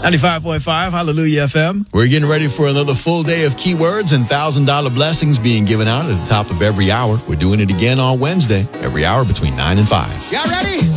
95.5 Hallelujah FM. We're getting ready for another full day of keywords and $1,000 blessings being given out at the top of every hour. We're doing it again on Wednesday, every hour between 9 and 5. Y'all ready?